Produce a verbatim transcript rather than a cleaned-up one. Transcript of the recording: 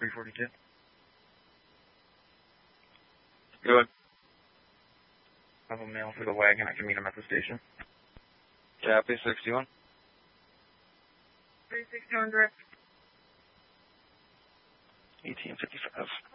three forty-two. Good. I have a mail for the wagon. I can meet him at the station. Copy, sixty-one. three sixty-one direct. eighteen fifty-five.